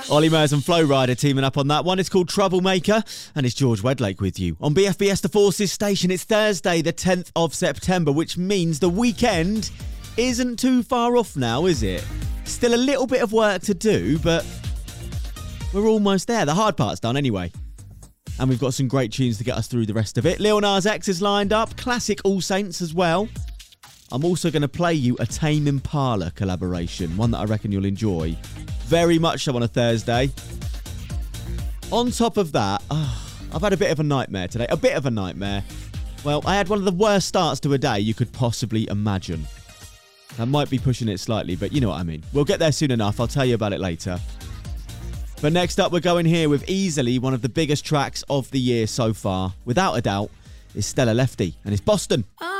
Ollie Murs and Flo Rida teaming up on that one. It's called Troublemaker, and it's George Wedlake with you. On BFBS The Forces station, it's Thursday, the 10th of September, which means the weekend isn't too far off now, is it? Still a little bit of work to do, but we're almost there. The hard part's done anyway. And we've got some great tunes to get us through the rest of it. Lil Nas X is lined up. Classic All Saints as well. I'm also going to play you a Tame Impala collaboration, one that I reckon you'll enjoy. Very much so on a Thursday. On top of that, I've had a bit of a nightmare today. A bit of a nightmare. Well, I had one of the worst starts to a day you could possibly imagine. I might be pushing it slightly, but you know what I mean. We'll get there soon enough. I'll tell you about it later. But next up, we're going here with easily one of the biggest tracks of the year so far. Without a doubt, is Stella Lefty and it's Boston.